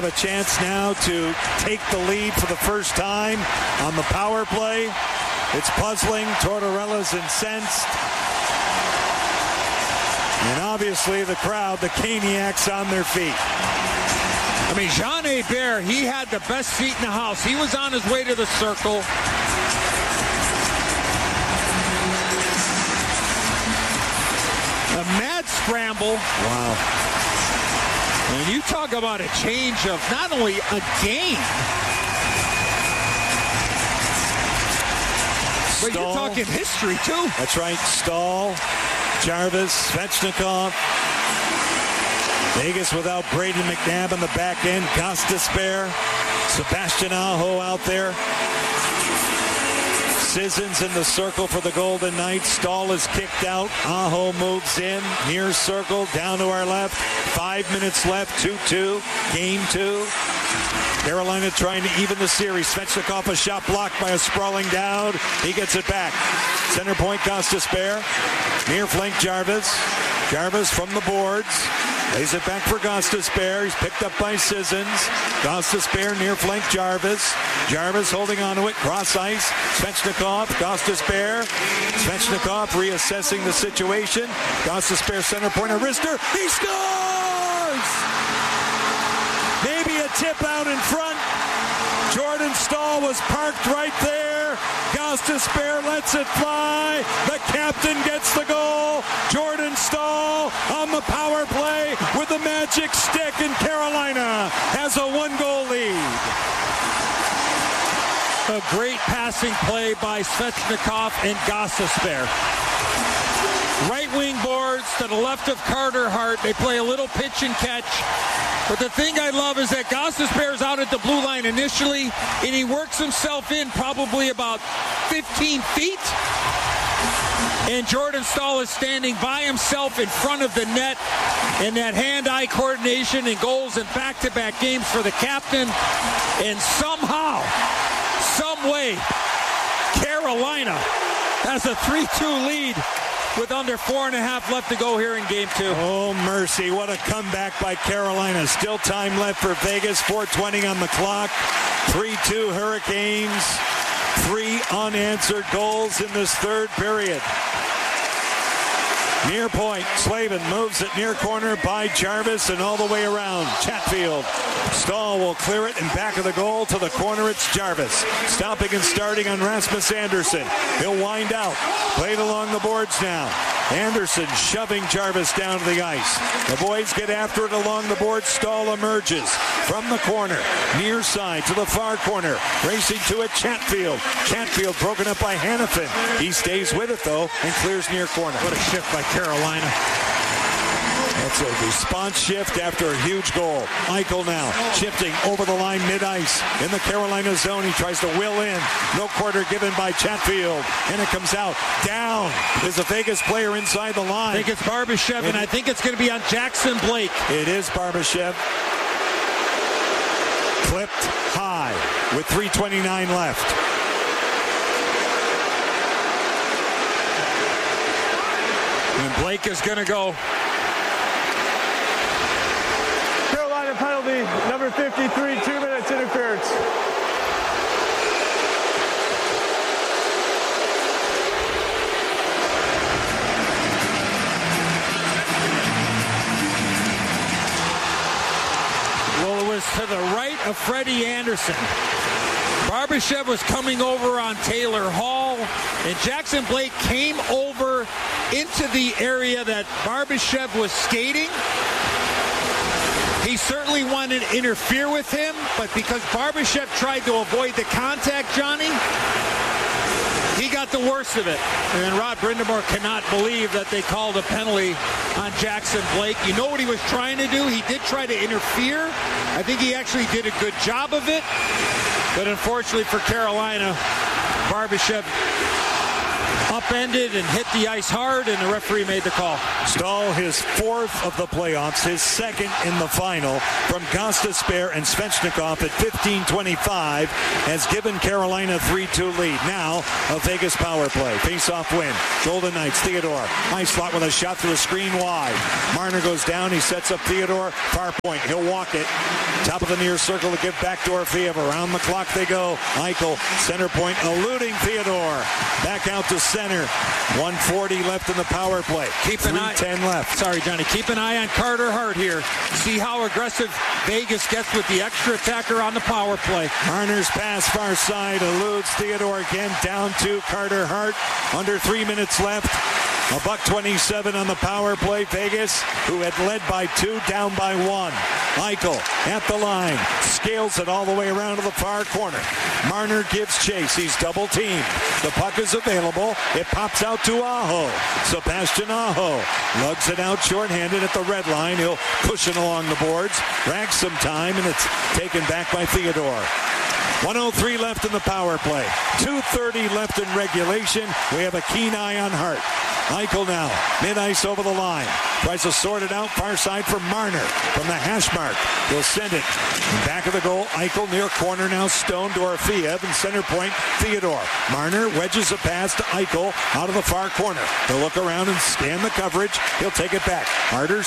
have a chance now to take the lead for the first time on the power play. It's puzzling. Tortorella's incensed. And obviously the crowd, the Caniacs, on their feet. I mean, Jean Hebert, he had the best seat in the house. He was on his way to the circle. A mad scramble. Wow. And you talk about a change of not only a game, but Stahl. you're talking history, too. That's right. Stahl, Jarvis, Svechnikov. Vegas without Brayden McNabb on the back end. Gostisbehere, Sebastian Aho out there. Sissons in the circle for the Golden Knights. Stahl is kicked out. Aho moves in. Near circle. Down to our left. 5 minutes left. 2-2. Game 2. Carolina trying to even the series. Svechnikov, a shot blocked by a sprawling Dowd. He gets it back. Center point, Gostisbehere. Near flank, Jarvis. Jarvis from the boards. Lays it back for Gostisbehere. He's picked up by Sissons. Gostisbehere near flank Jarvis. Jarvis holding on to it. Cross ice. Svechnikov. Gostisbehere. Svechnikov reassessing the situation. Gostisbehere center point. A wrister. He scores! Maybe a tip out in front. Jordan Stahl was parked right there. Gostisbehere lets it fly. The captain gets the goal. Jordan Stahl on the power play with the magic stick, and Carolina has a 1-goal lead. A great passing play by Svechnikov and Gostisbehere. Right wing boards to the left of Carter Hart. They play a little pitch and catch. But the thing I love is that Gostisbehere's out at the blue line initially, and he works himself in probably about 15 feet. And Jordan Stahl is standing by himself in front of the net. And that hand-eye coordination and goals in back-to-back games for the captain. And somehow, some way, Carolina has a 3-2 lead with under 4.5 left to go here in game 2. Oh, mercy. What a comeback by Carolina. Still time left for Vegas. 4:20 on the clock. 3-2 Hurricanes. 3 unanswered goals in this third period. Near point, Slavin moves it near corner by Jarvis and all the way around. Chatfield. Stahl will clear it and back of the goal to the corner. It's Jarvis. Stopping and starting on Rasmus Andersson. He'll wind out. Played along the boards now. Andersson shoving Jarvis down to the ice. The boys get after it along the boards. Stahl emerges from the corner. Near side to the far corner. Racing to it, Chatfield. Chatfield broken up by Hannafin. He stays with it though and clears near corner. What a shift by Carolina. That's a response shift after a huge goal. Eichel now shifting over the line mid-ice. In the Carolina zone, he tries to will in. No quarter given by Chatfield. And it comes out. Down is a Vegas player inside the line. I think it's Barbashev, and I think it's going to be on Jackson Blake. It is Barbashev. Clipped high with 3:29 left. And Blake is going to go. Carolina penalty, number 53, 2 minutes interference. Well, it was to the right of Freddie Anderson. Barbashev was coming over on Taylor Hall, and Jackson Blake came over into the area that Barbashev was skating. He certainly wanted to interfere with him, but because Barbashev tried to avoid the contact, Johnny, he got the worst of it. And Rod Brind'Amour cannot believe that they called a penalty on Jackson Blake. You know what he was trying to do? He did try to interfere. I think he actually did a good job of it. But unfortunately for Carolina, Barbashev upended and hit the ice hard, and the referee made the call. Stahl, his fourth of the playoffs, his second in the final from Gostisbehere and Svechnikov at 15:25 has given Carolina 3-2 lead. Now a Vegas power play. Face-off win. Golden Knights, Theodore. High slot with a shot through a screen wide. Marner goes down. He sets up Theodore. Far point. He'll walk it. Top of the near circle to give back to Orfiev. Around the clock they go. Eichel, center point, eluding Theodore. Back out to center. 1:40 left in the power play. Keep an eye. 10 left. Sorry, Johnny. Keep an eye on Carter Hart here. See how aggressive Vegas gets with the extra attacker on the power play. Marner's pass far side eludes Theodore again. Down to Carter Hart. Under 3 minutes left. $1:27 on the power play. Vegas, who had led by 2, down by 1. Eichel at the line. Scales it all the way around to the far corner. Marner gives chase. He's double teamed. The puck is available. It pops out to Aho. Sebastian Aho lugs it out shorthanded at the red line. He'll push it along the boards. Drags some time, and it's taken back by Theodore. 1:03 left in the power play. 2:30 left in regulation. We have a keen eye on Hart. Eichel now, mid-ice over the line. Tries to sort it out, far side for Marner from the hash mark. He'll send it. Back of the goal, Eichel near corner now, Stone to Orfiev, and center point, Theodore. Marner wedges a pass to Eichel out of the far corner. He'll look around and scan the coverage. He'll take it back.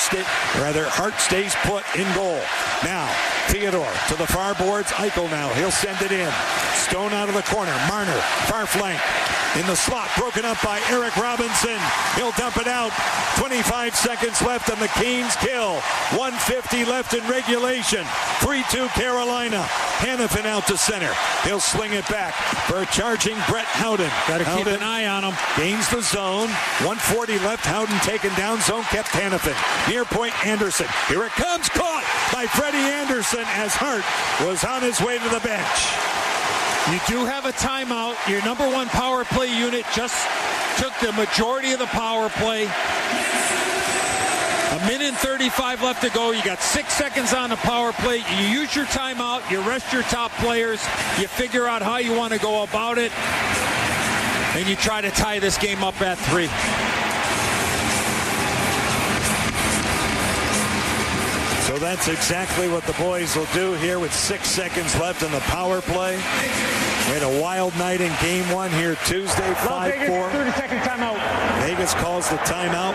Hart stays put in goal. Now, Theodore to the far boards, Eichel now. He'll send it in. Stone out of the corner. Marner, far flank. In the slot, broken up by Eric Robinson. He'll dump it out. 25 seconds left and the Canes kill. 1:50 left in regulation. 3-2 Carolina. Hanifin out to center. He'll sling it back for a charging Brett Howden. Got to keep an eye on him. Gains the zone. 1:40 left. Howden taken down. Zone kept Hanifin. Near point Anderson. Here it comes. Caught by Freddie Anderson as Hart was on his way to the bench. You do have a timeout. Your number one power play unit just took the majority of the power play. 1:35 left to go. You got 6 seconds on the power play. You use your timeout. You rest your top players. You figure out how you want to go about it. And you try to tie this game up at 3. So that's exactly what the boys will do here with 6 seconds left in the power play. We had a wild night in game 1 here Tuesday, 5-4. 30-second timeout. Vegas calls the timeout.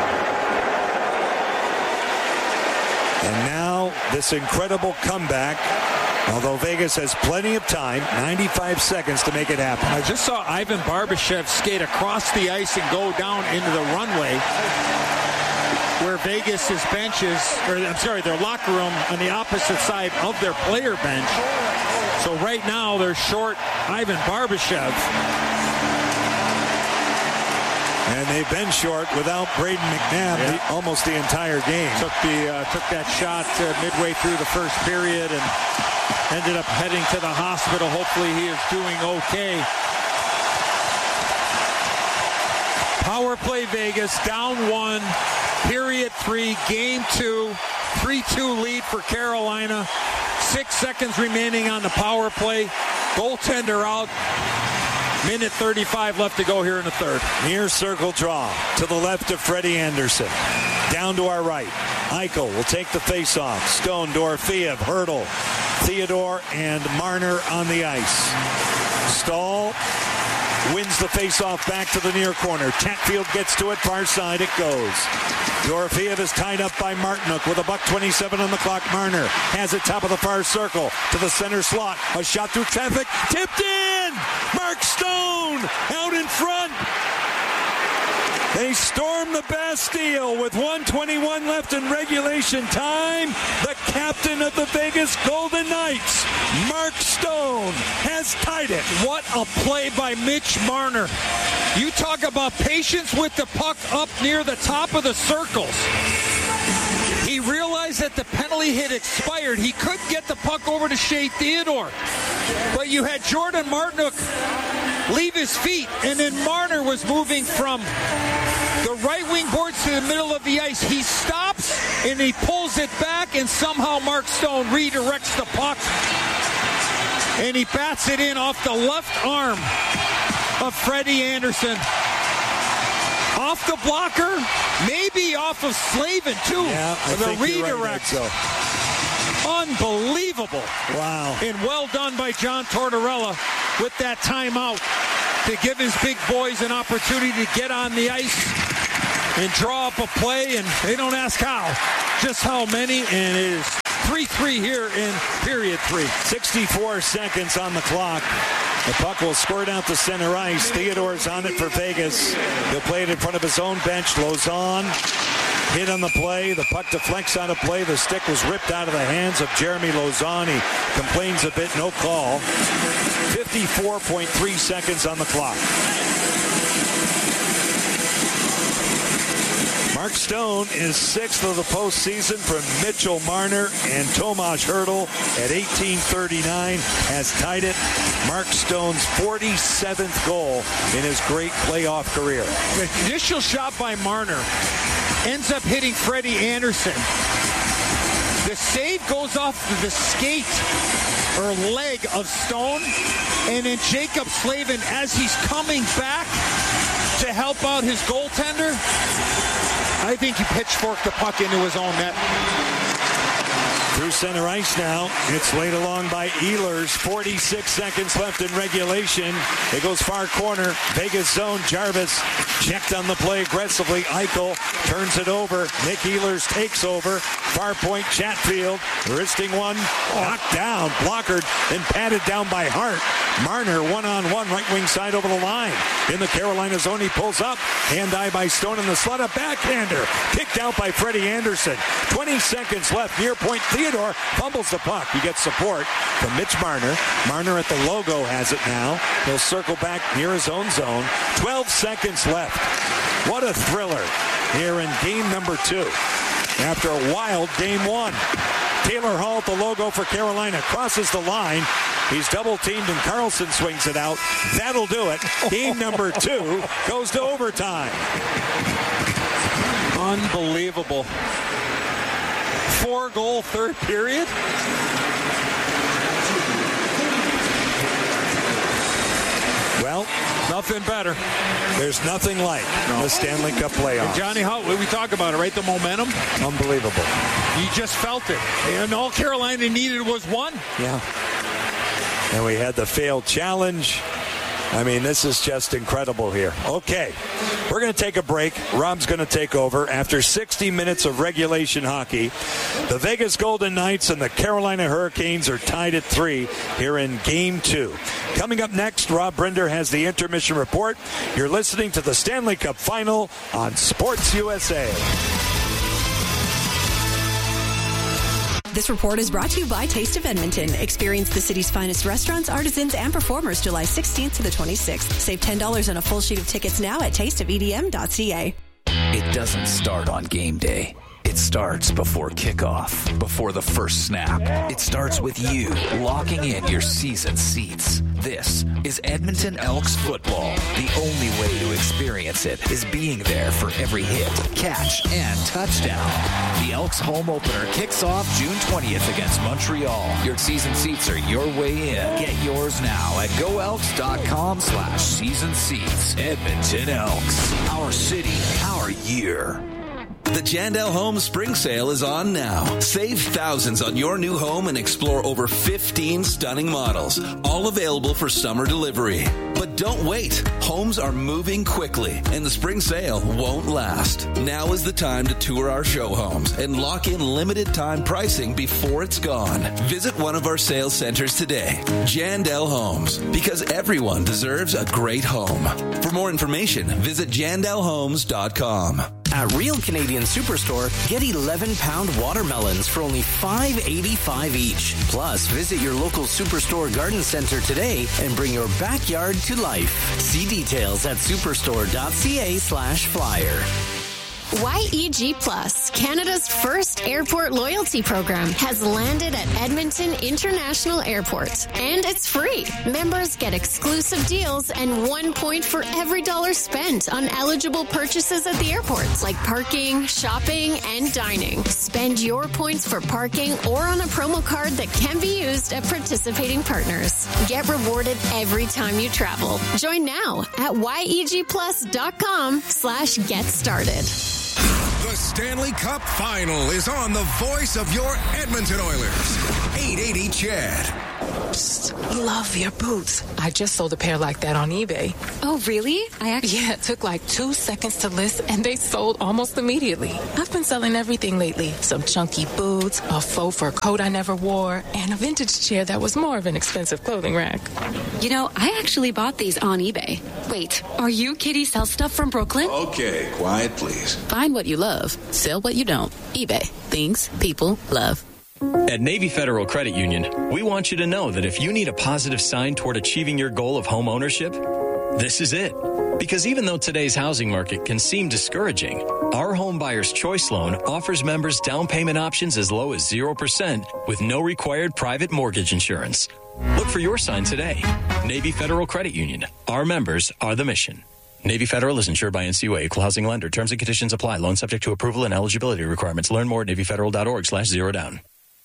And now this incredible comeback. Although Vegas has plenty of time, 95 seconds to make it happen. I just saw Ivan Barbashev skate across the ice and go down into the runway, where Vegas' benches, their locker room on the opposite side of their player bench. So right now they're short Ivan Barbashev. And they've been short without Braden McNabb almost the entire game. Took that shot midway through the first period and ended up heading to the hospital. Hopefully he is doing okay. Power play Vegas, down 1. Period 3, game 2, 3-2 lead for Carolina. 6 seconds remaining on the power play. Goaltender out. 1:35 left to go here in the third. Near circle draw to the left of Freddie Anderson. Down to our right. Eichel will take the face-off. Stone, Orfiev, Hurdle, Theodore, and Marner on the ice. Stahl wins the face-off back to the near corner. Chatfield gets to it, far side it goes. Orfiev is tied up by Martinook with $1:27 on the clock. Marner has it top of the far circle to the center slot. A shot through traffic, tipped in! Mark Stone out in front. They storm the Bastille with 1:21 left in regulation time. The captain of the Vegas Golden Knights, Mark Stone, has tied it. What a play by Mitch Marner. You talk about patience with the puck up near the top of the circles. He realized that the penalty had expired. He couldn't get the puck over to Shea Theodore. But you had Jordan Martinook leave his feet, and then Marner was moving from the right wing boards to the middle of the ice. He stops, and he pulls it back, and somehow Mark Stone redirects the puck, and he bats it in off the left arm of Freddie Anderson. Off the blocker, maybe off of Slavin, too. Yeah, I the think you're redirect. right, Unbelievable. Wow. And well done by John Tortorella with that timeout to give his big boys an opportunity to get on the ice and draw up a play, and they don't ask how, just how many, and it is 3-3 here in period 3. 64 seconds on the clock. The puck will squirt out to center ice. Theodore's on it for Vegas. He'll play it in front of his own bench. Lozon hit on the play. The puck deflects out of play. The stick was ripped out of the hands of Jeremy Lozon. He complains a bit. No call. 54.3 seconds on the clock. Mark Stone is 6th of the postseason from Mitchell Marner, and Tomas Hertl at 18:39 has tied it. Mark Stone's 47th goal in his great playoff career. The initial shot by Marner ends up hitting Freddie Anderson. The save goes off the skate or leg of Stone, and then Jacob Slavin, as he's coming back to help out his goaltender, I think he pitchforked the puck into his own net. Through center ice now. It's laid along by Ehlers. 46 seconds left in regulation. It goes far corner. Vegas zone. Jarvis checked on the play aggressively. Eichel turns it over. Nick Ehlers takes over. Far point Chatfield. Wristing one. Knocked down. Blockered. Then patted down by Hart. Marner one-on-one right wing side over the line. In the Carolina zone, he pulls up. Hand-eye by Stone in the slot. A backhander. Kicked out by Freddie Anderson. 20 seconds left. Near point. Theodore fumbles the puck. He gets support from Mitch Marner. Marner at the logo has it now. He'll circle back near his own zone. 12 seconds left. What a thriller here in game number 2. After a wild game 1. Taylor Hall at the logo for Carolina. Crosses the line. He's double-teamed and Carlson swings it out. That'll do it. Game number 2 goes to overtime. Unbelievable. 4-goal third period. Well, nothing better. There's nothing like the Stanley Cup playoffs. Johnny, how we talk about it, right? The momentum. Unbelievable. You just felt it. And all Carolina needed was one. Yeah. And we had the failed challenge. I mean, this is just incredible here. Okay, we're going to take a break. Rob's going to take over. After 60 minutes of regulation hockey, the Vegas Golden Knights and the Carolina Hurricanes are tied at 3 here in Game 2. Coming up next, Rob Brinder has the intermission report. You're listening to the Stanley Cup Final on Sports USA. This report is brought to you by Taste of Edmonton. Experience the city's finest restaurants, artisans, and performers July 16th to the 26th. Save $10 on a full sheet of tickets now at tasteofedm.ca. It doesn't start on game day. It starts before kickoff, before the first snap. It starts with you locking in your season seats. This is Edmonton Elks football. The only way to experience it is being there for every hit, catch, and touchdown. The Elks home opener kicks off June 20th against Montreal. Your season seats are your way in. Get yours now at goelks.com/season seats. Edmonton Elks. Our city, our year. The Jandel Home Spring Sale is on now. Save thousands on your new home and explore over 15 stunning models, all available for summer delivery. But don't wait. Homes are moving quickly, and the spring sale won't last. Now is the time to tour our show homes and lock in limited time pricing before it's gone. Visit one of our sales centers today. Jandel Homes, because everyone deserves a great home. For more information, visit jandelhomes.com. At Real Canadian Superstore, get 11-pound watermelons for only $5.85 each. Plus, visit your local Superstore garden center today and bring your backyard to life. See details at superstore.ca/flyer. YEG Plus. Yes, Canada's first airport loyalty program has landed at Edmonton International Airport. And it's free. Members get exclusive deals and 1 point for every dollar spent on eligible purchases at the airport, like parking, shopping, and dining. Spend your points for parking or on a promo card that can be used at participating partners. Get rewarded every time you travel. Join now at yegplus.com/get started. The Stanley Cup Final is on the voice of your Edmonton Oilers. 880 CHED. Psst, love your boots. I just sold a pair like that on eBay. Oh, really? Yeah, it took like 2 seconds to list, and they sold almost immediately. I've been selling everything lately. Some chunky boots, a faux fur coat I never wore, and a vintage chair that was more of an expensive clothing rack. You know, I actually bought these on eBay. Wait, are you Kitty Sell Stuff from Brooklyn? Okay, quiet please. Find what you love. Sell what you don't. eBay. Things people love. At Navy Federal Credit Union, we want you to know that if you need a positive sign toward achieving your goal of home ownership, this is it. Because even though today's housing market can seem discouraging, our Home Buyer's Choice Loan offers members down payment options as low as 0% with no required private mortgage insurance. Look for your sign today. Navy Federal Credit Union. Our members are the mission. Navy Federal is insured by NCUA, Equal Housing Lender. Terms and conditions apply. Loan subject to approval and eligibility requirements. Learn more at NavyFederal.org/zerodown.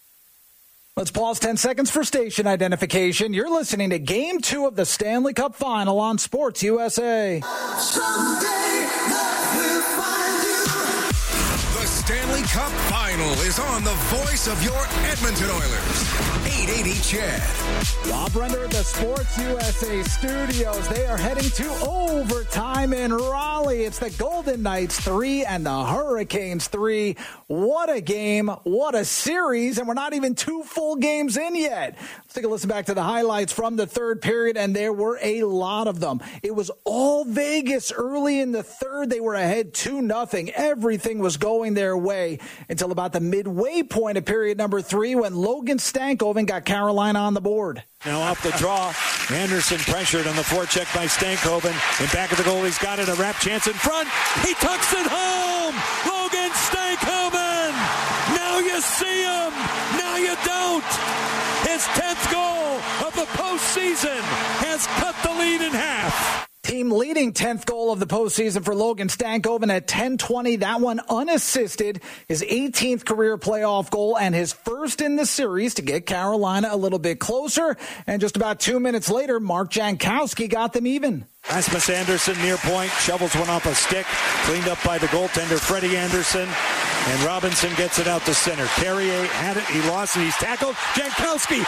Let's pause 10 seconds for station identification. You're listening to Game 2 of the Stanley Cup Final on Sports USA. Someday we'll find you. The Stanley Cup Final is on the voice of your Edmonton Oilers. 880 CHED. Bob Render of the Sports USA studios. They are heading to overtime in Raleigh. It's the Golden Knights 3 and the Hurricanes 3. What a game. What a series. And we're not even 2 full games in yet. Let's take a listen back to the highlights from the third period, and there were a lot of them. It was all Vegas early in the third. They were ahead 2-0. Everything was going their way until about the midway point of period number 3 when Logan Stankoven got Carolina on the board. Now off the draw, Anderson pressured on the forecheck by Stankoven. In back of the goal, he's got it, a wrap chance in front. He tucks it home! Logan Stankoven! Now you see him! Now you don't! His 10th goal of the postseason has cut the lead in half. Team leading 10th goal of the postseason for Logan Stankoven at 10:20. That one unassisted. His 18th career playoff goal and his first in the series to get Carolina a little bit closer. And just about 2 minutes later, Mark Jankowski got them even. Rasmus Andersson near point, shovels one off a stick, cleaned up by the goaltender Freddie Anderson, and Robinson gets it out to center. Carrier had it, he lost it, he's tackled. Jankowski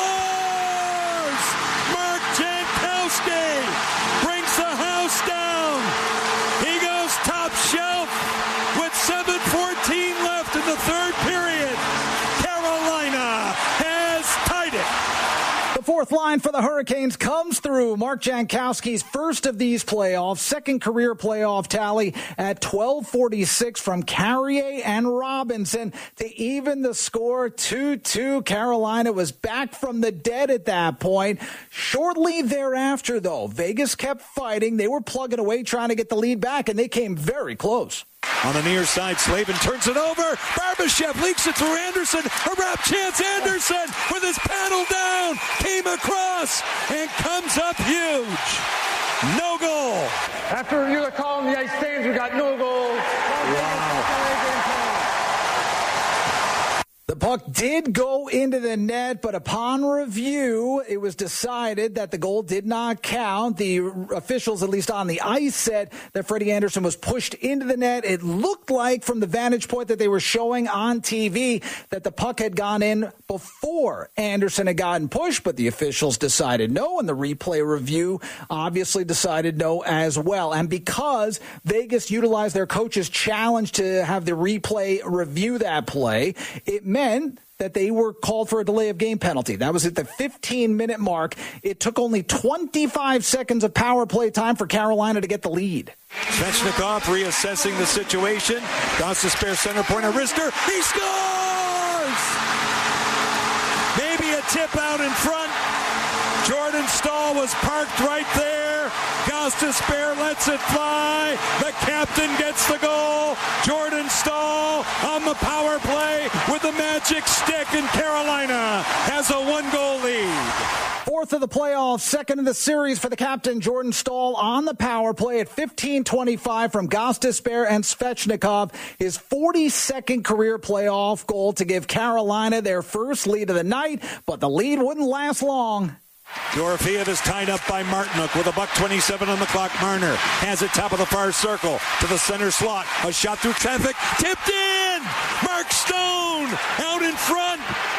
scores! Mark Jankowski brings the house down. He goes top shelf with 7:14 left in the third period. Carolina has tied it. The fourth line for the Hurricanes comes through. Mark Jankowski's first of these playoffs, second career playoff tally at 12:46 from Carrier and Robinson to even the score 2-2. Carolina was back from the dead at that point. Shortly thereafter, though, Vegas kept fighting. They were plugging away trying to get the lead back, and they came very close. On the near side, Slavin turns it over. Barbashev leaks it through Anderson. A wrap chance. Anderson with his paddle down. Came across and comes up huge. No goal. After review the call on the ice stains, we got no goal. Wow. The puck did go into the net, but upon review, it was decided that the goal did not count. The officials, at least on the ice, said that Freddie Anderson was pushed into the net. It looked like, from the vantage point that they were showing on TV, that the puck had gone in before Anderson had gotten pushed, but the officials decided no, and the replay review obviously decided no as well. And because Vegas utilized their coach's challenge to have the replay review that play, it meant that they were called for a delay of game penalty. That was at the 15-minute mark. It took only 25 seconds of power play time for Carolina to get the lead. Svechnikov reassessing the situation. Gostisbehere center point, Arister. He scores! Maybe a tip out in front. Jordan Staal was parked right there. Gostisbehere lets it fly. The captain gets the goal. Jordan Staal on the power play with the magic stick, and Carolina has a 1-goal lead. Fourth of the playoffs, second of the series for the captain, Jordan Staal, on the power play at 15:25 from Gostisbehere and Svechnikov. His 42nd career playoff goal to give Carolina their first lead of the night, but the lead wouldn't last long. Dorofeev is tied up by Martinook with $1:27 on the clock. Marner has it top of the far circle to the center slot. A shot through traffic, tipped in! Mark Stone out in front.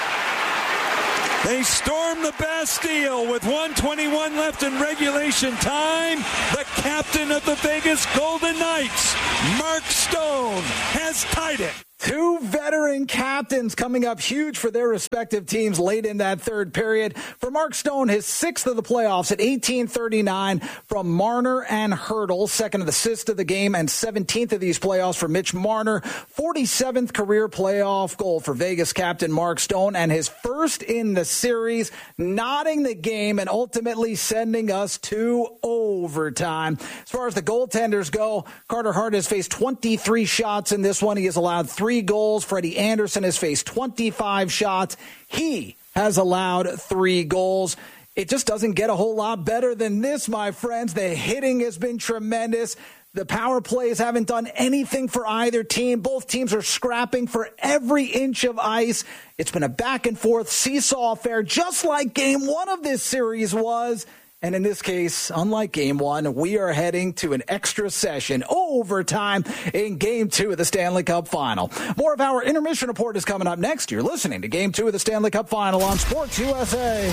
They storm the Bastille with 1:21 left in regulation time. The captain of the Vegas Golden Knights, Mark Stone, has tied it. Two veteran captains coming up huge for their respective teams late in that third period. For Mark Stone, his 6th of the playoffs at 18:39 from Marner and Hertl, second assist of the game, and 17th of these playoffs for Mitch Marner. 47th career playoff goal for Vegas captain Mark Stone, and his first in the series, knotting the game and ultimately sending us to overtime. As far as the goaltenders go, Carter Hart has faced 23 shots in this one. He has allowed 3 goals. Freddie Anderson has faced 25 shots. He has allowed 3 goals. It just doesn't get a whole lot better than this, my friends. The hitting has been tremendous. The power plays haven't done anything for either team. Both teams are scrapping for every inch of ice. It's been a back and forth seesaw affair, just like game 1 of this series was. And in this case, unlike game 1, we are heading to an extra session, overtime, in game 2 of the Stanley Cup Final. More of our intermission report is coming up next. You're listening to game 2 of the Stanley Cup Final on Sports USA.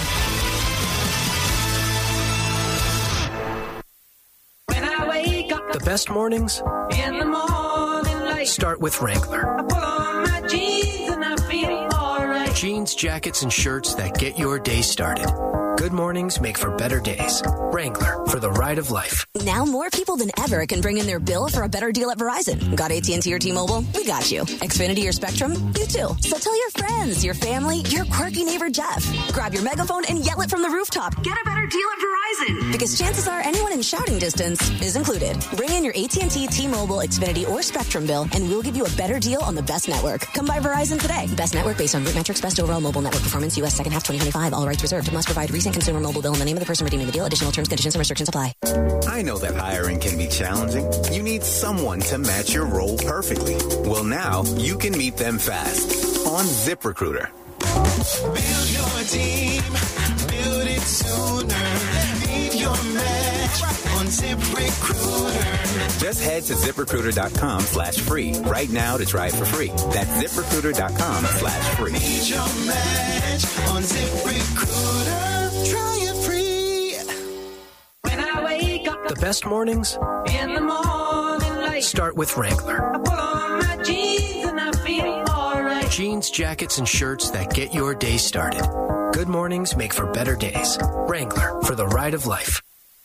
When I wake up, the best mornings in the morning light start with Wrangler. I pull on my jeans and I feel all right. Jeans, jackets, and shirts that get your day started. Good mornings make for better days. Wrangler, for the ride of life. Now more people than ever can bring in their bill for a better deal at Verizon. Got AT&T or T-Mobile? We got you. Xfinity or Spectrum? You too. So tell your friends, your family, your quirky neighbor Jeff. Grab your megaphone and yell it from the rooftop. Get a better deal at Verizon. Because chances are anyone in shouting distance is included. Bring in your AT&T, T-Mobile, Xfinity, or Spectrum bill, and we'll give you a better deal on the best network. Come by Verizon today. Best network based on root metrics, best overall mobile network performance, U.S. second half 2025. All rights reserved. Must provide recent consumer mobile bill in the name of the person redeeming the deal. Additional terms, conditions, and restrictions apply. I know that hiring can be challenging. You need someone to match your role perfectly. Well, now you can meet them fast on ZipRecruiter. Build your team, build it sooner. Meet your match on ZipRecruiter. Just head to ZipRecruiter.com/free right now to try it for free. That's ZipRecruiter.com/free. Meet your match on ZipRecruiter. Try it free. When I wake up, The best mornings in the morning light start with Wrangler. I pull on my jeans and I feel all right. Jeans, jackets, and shirts that get your day started. Good mornings make for better days. Wrangler, for the ride of life.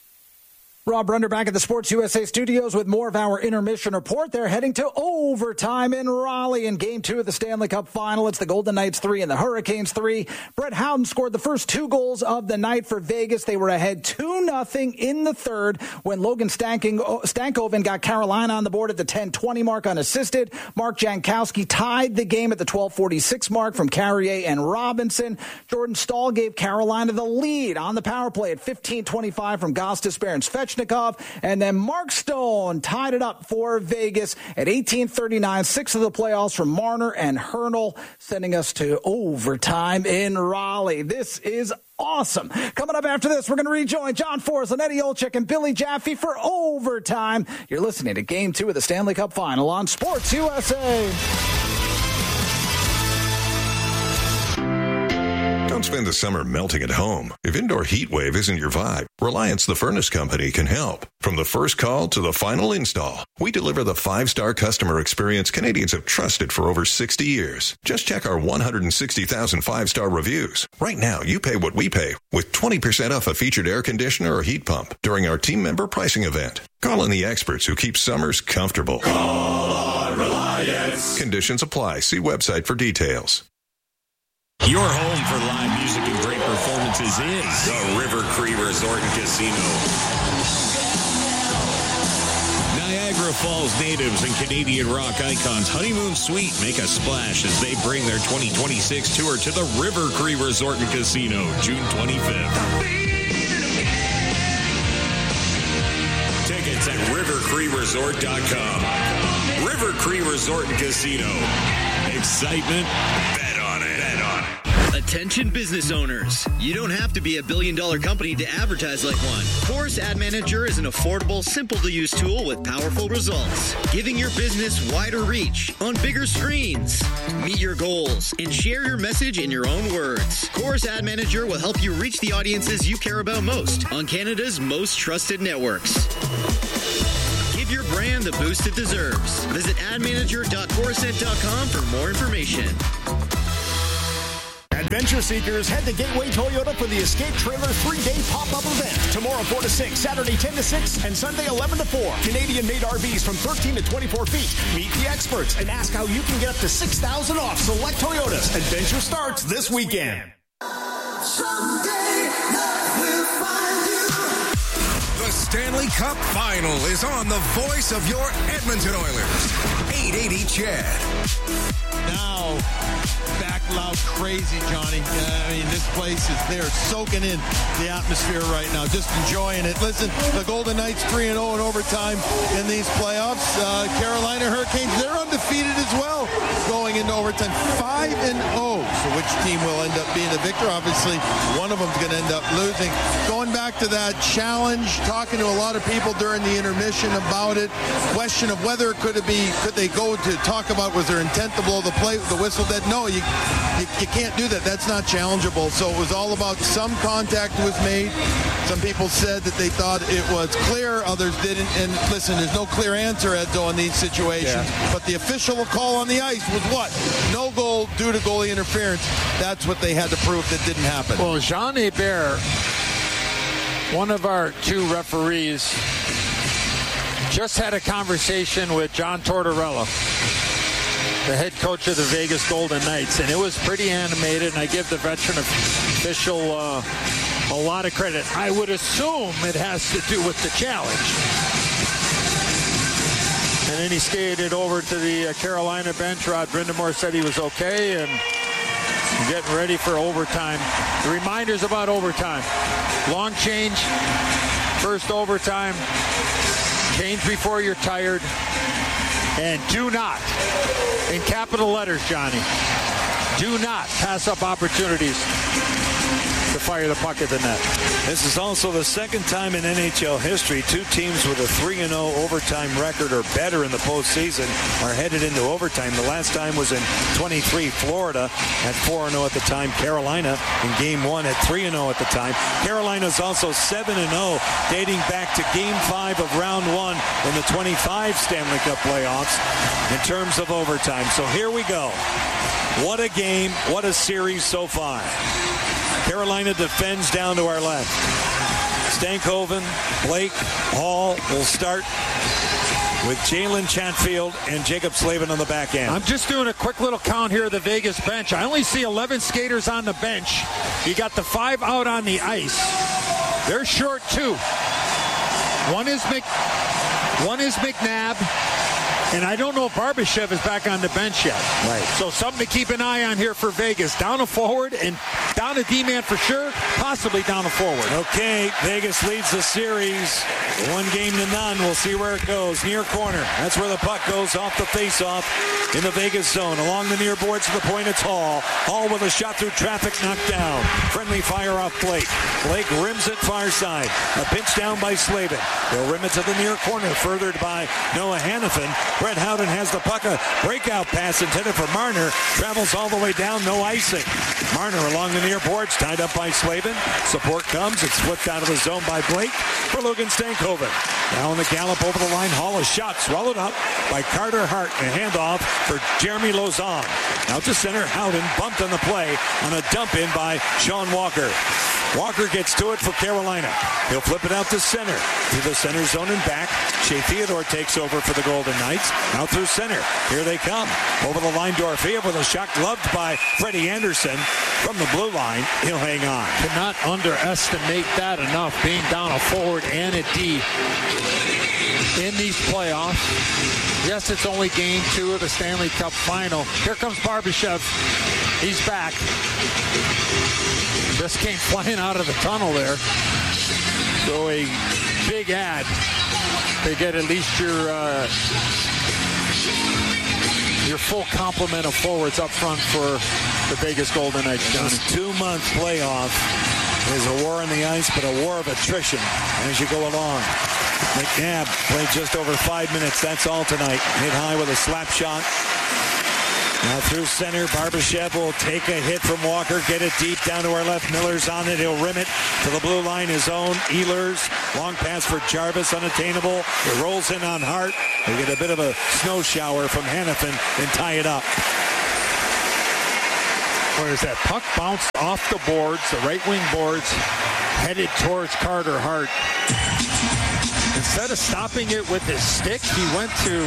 Rob Runder back at the Sports USA studios with more of our intermission report. They're heading to overtime in Raleigh in Game 2 of the Stanley Cup Final. It's the Golden Knights 3 and the Hurricanes 3. Brett Howden scored the first 2 goals of the night for Vegas. They were ahead 2-0 in the third when Logan Stankoven got Carolina on the board at the 10:20 mark unassisted. Mark Jankowski tied the game at the 12:46 mark from Carrier and Robinson. Jordan Staal gave Carolina the lead on the power play at 15:25 from Gostisbehere and Svechnikov. And then Mark Stone tied it up for Vegas at 18:39, 6 of the playoffs from Marner and Hertl, sending us to overtime in Raleigh. This is awesome. Coming up after this, we're going to rejoin John Forslund, Eddie Olczyk, and Billy Jaffe for overtime. You're listening to Game 2 of the Stanley Cup Final on Sports USA. Don't spend the summer melting at home. If indoor heat wave isn't your vibe, Reliance the Furnace Company can help. From the first call to the final install, we deliver the 5-star customer experience Canadians have trusted for over 60 years. Just check our 160,000 5-star reviews. Right now, you pay what we pay with 20% off a featured air conditioner or heat pump during our team member pricing event. Call in the experts who keep summers comfortable. Call on Reliance. Conditions apply. See website for details. Your home for live music and great performances is the River Cree Resort and Casino. Niagara Falls natives and Canadian rock icons Honeymoon Suite make a splash as they bring their 2026 tour to the River Cree Resort and Casino, June 25th. Tickets at rivercreeresort.com. River Cree Resort and Casino. Excitement, bet on it. Bet on it. Attention business owners. You don't have to be a billion-dollar company to advertise like one. Chorus Ad Manager is an affordable, simple-to-use tool with powerful results, giving your business wider reach on bigger screens. Meet your goals and share your message in your own words. Chorus Ad Manager will help you reach the audiences you care about most on Canada's most trusted networks. Give your brand the boost it deserves. Visit admanager.corusent.com for more information. Adventure seekers, head to Gateway Toyota for the Escape Trailer 3-day pop-up event. Tomorrow 4 to 6, Saturday 10 to 6, and Sunday 11 to 4. Canadian-made RVs from 13 to 24 feet. Meet the experts and ask how you can get up to $6,000 off select Toyotas. Adventure starts this weekend. Someday love will find you. The Stanley Cup Final is on the voice of your Edmonton Oilers. 880 Chad. Now, back loud crazy, Johnny. This place is, they're soaking in the atmosphere right now, just enjoying it. Listen, the Golden Knights 3-0 in overtime in these playoffs. Carolina Hurricanes, they're undefeated as well going into overtime. 5-0. So which team will end up being the victor? Obviously, one of them's going to end up losing. Going back to that challenge, talking to a lot of people during the intermission about it. Question of whether could they go to talk about was there intent to blow the whistle dead? No, you can't do that. That's not challengeable. So it was all about some contact was made. Some people said that they thought it was clear, others didn't. And listen, there's no clear answer, Edzo, in these situations. Yeah. But the official call on the ice was what? No goal due to goalie interference. That's what they had to prove that didn't happen. Well, Jean Hebert, one of our two referees, just had a conversation with John Tortorella, the head coach of the Vegas Golden Knights, and it was pretty animated, and I give the veteran official a lot of credit. I would assume it has to do with the challenge. And then he skated over to the Carolina bench. Rod Brindamore said he was okay, and getting ready for overtime. The reminders about overtime. Long change, first overtime, change before you're tired, and do not, in capital letters, Johnny, do not pass up opportunities to fire the puck at the net. This is also the second time in NHL history two teams with a 3-0 overtime record or better in the postseason are headed into overtime. The last time was in 23, Florida at 4-0 at the time. Carolina in Game 1 at 3-0 at the time. Carolina's also 7-0 dating back to Game 5 of Round 1 in the 25 Stanley Cup playoffs in terms of overtime. So here we go. What a game. What a series so far. Carolina defends down to our left. Stankoven, Blake, Hall will start with Jalen Chatfield and Jacob Slavin on the back end. I'm just doing a quick little count here of the Vegas bench. I only see 11 skaters on the bench. You got the 5 out on the ice. They're short 2. One is McNabb. And I don't know if Barbashev is back on the bench yet. Right. So something to keep an eye on here for Vegas. Down a forward and down a D-man for sure, possibly down a forward. Okay, Vegas leads the series 1-0. We'll see where it goes. Near corner. That's where the puck goes off the face-off in the Vegas zone. Along the near boards to the point, it's Hall. Hall with a shot through traffic, knocked down. Friendly fire off Blake. Blake rims it far side. A pinch down by Slavin. They'll rim it to the near corner, furthered by Noah Hannafin. Brett Howden has the puck. A breakout pass intended for Marner. Travels all the way down, no icing. Marner along the near boards, tied up by Slavin. Support comes. It's flipped out of the zone by Blake for Logan Stankoven. Now in the gallop over the line, Hall a shot swallowed up by Carter Hart. A handoff for Jeremy Lauzon. Out to center, Howden bumped on the play on a dump in by Sean Walker. Walker gets to it for Carolina. He'll flip it out to center. Through the center zone and back. Shea Theodore takes over for the Golden Knights. Out through center. Here they come. Over the line, Dorofeyev with a shot gloved by Freddie Anderson. From the blue line, he'll hang on. Cannot underestimate that enough, being down a forward and a D in these playoffs. Yes, it's only game 2 of the Stanley Cup final. Here comes Barbashev. He's back. Just came flying out of the tunnel there. So a big ad to get at least your full complement of forwards up front for the Vegas Golden Knights. This 2-month playoff is a war on the ice, but a war of attrition as you go along. McNabb played just over 5 minutes. That's all tonight. Hit high with a slap shot. Now through center, Barbashev will take a hit from Walker, get it deep down to our left. Miller's on it. He'll rim it to the blue line, his own. Ehlers, long pass for Jarvis, unattainable. It rolls in on Hart. They get a bit of a snow shower from Hanifin and tie it up. Whereas that puck bounced off the boards, the right wing boards, headed towards Carter Hart. Instead of stopping it with his stick, he went to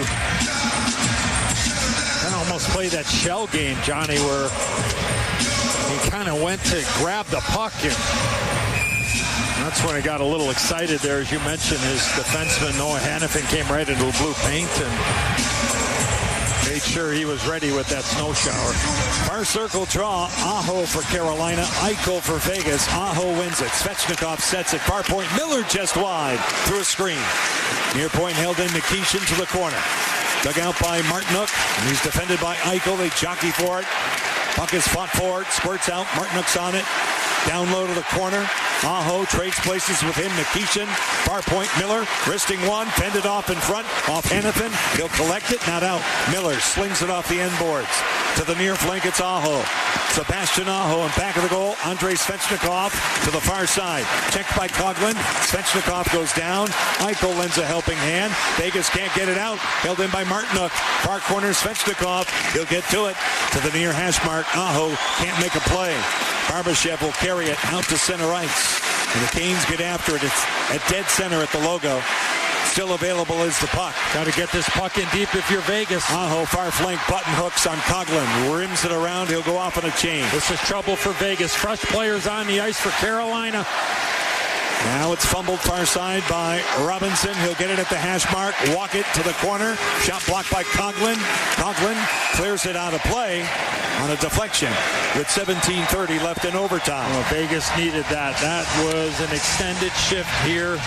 kind of almost play that shell game, Johnny, where he kind of went to grab the puck, and that's when he got a little excited there. As you mentioned, his defenseman, Noah Hanifin, came right into blue paint and made sure he was ready with that snow shower. Far circle draw. Aho for Carolina. Eichel for Vegas. Aho wins it. Svechnikov sets it. Far point. Miller just wide through a screen. Near point held in. Nikishin to the corner. Dug out by Martinook. And he's defended by Eichel. They jockey for it. Puck is fought for it. Squirts out. Martinook's on it. Down low to the corner. Aho trades places with him. Nikishin. Far point. Miller. Wristing one. Fended off in front. Off Hanifin. He'll collect it. Not out. Miller slings it off the end boards. To the near flank. It's Aho. Sebastian Aho in back of the goal. Andrei Svechnikov to the far side. Checked by Coughlin. Svechnikov goes down. Eichel lends a helping hand. Vegas can't get it out. Held in by Martinook. Far corner Svechnikov. He'll get to it. To the near hash mark. Aho can't make a play. Barbashev will carry it out to center ice. And the Canes get after it. It's at dead center at the logo. Still available is the puck. Got to get this puck in deep if you're Vegas. Aho, far flank, button hooks on Coughlin. Rims it around. He'll go off on a chain. This is trouble for Vegas. Fresh players on the ice for Carolina. Now it's fumbled far side by Robinson. He'll get it at the hash mark. Walk it to the corner. Shot blocked by Coughlin. Coughlin clears it out of play on a deflection with 17:30 left in overtime. Well, Vegas needed that. That was an extended shift here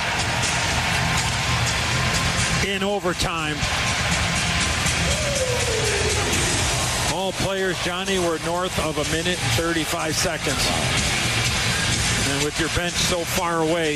in overtime. All players, Johnny, were north of a minute and 35 seconds. And with your bench so far away,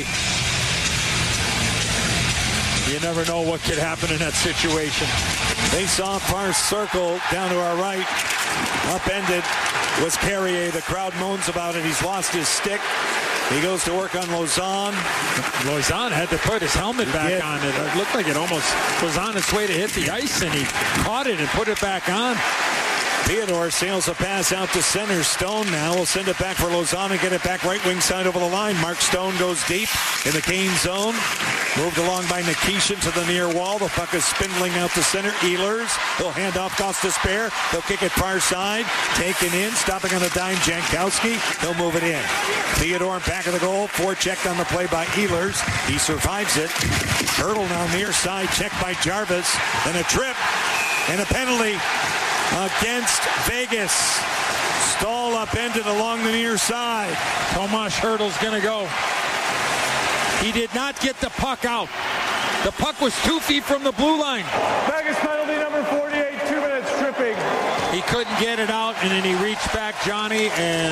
you never know what could happen in that situation. Face off far circle down to our right. Upended was Carrier. The crowd moans about it. He's lost his stick. He goes to work on Lausanne. Lausanne had to put his helmet back on. It looked like it almost was on its way to hit the ice, and he caught it and put it back on. Theodore sails a pass out to center. Stone now will send it back for Lausanne and get it back right wing side over the line. Mark Stone goes deep in the Cane zone. Moved along by Nikishin to the near wall. The puck is spindling out to center. Ehlers. He'll hand off Gostisbehere. He'll kick it far side. Taken in. Stopping on a dime. Jankowski. He'll move it in. Theodore back of the goal. Forechecked on the play by Ehlers. He survives it. Hurdle now near side. Checked by Jarvis. Then a trip. And a penalty against Vegas. Stahl upended along the near side. Tomas Hertl's going to go. He did not get the puck out. The puck was 2 feet from the blue line. Vegas penalty number 48, 2 minutes tripping. He couldn't get it out, and then he reached back, Johnny, and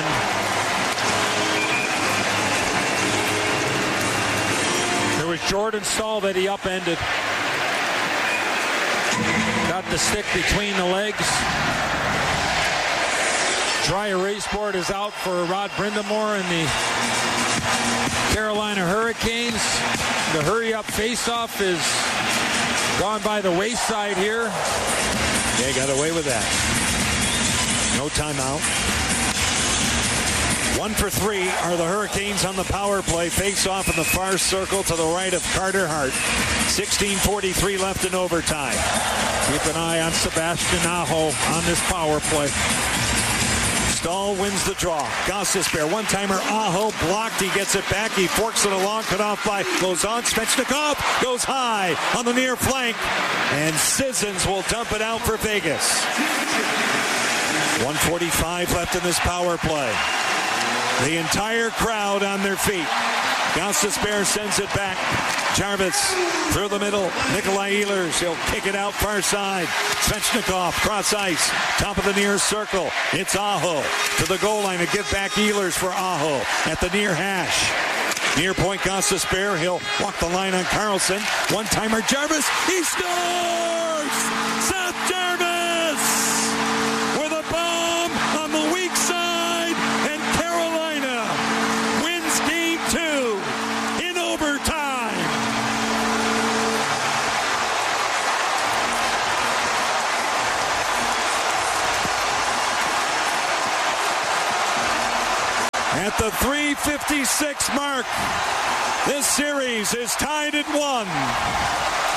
there was Jordan Stahl that he upended. Got the stick between the legs. Dry erase board is out for Rod Brindamore and the Carolina Hurricanes. The hurry-up face-off is gone by the wayside here. They got away with that. No timeout. 1 for 3 are the Hurricanes on the power play. Face off in the far circle to the right of Carter Hart. 16:43 left in overtime. Keep an eye on Sebastian Aho on this power play. Stahl wins the draw. Gostisbehere, one-timer. Aho blocked. He gets it back. He forks it along. Cut off by Lauzon. Svechnikov goes high on the near flank. And Sissons will dump it out for Vegas. 1:45 left in this power play. The entire crowd on their feet. Gostisbehere sends it back. Jarvis through the middle. Nikolai Ehlers. He'll kick it out far side. Svechnikov cross ice. Top of the near circle. It's Aho to the goal line to give back Ehlers for Aho at the near hash. Near point Gostisbehere. He'll walk the line on Carlson. One-timer Jarvis. He scores! Seth Jarvis with a bomb on the weak side. And Carolina wins game 2 in overtime. At the 3:56 mark, this series is tied at 1.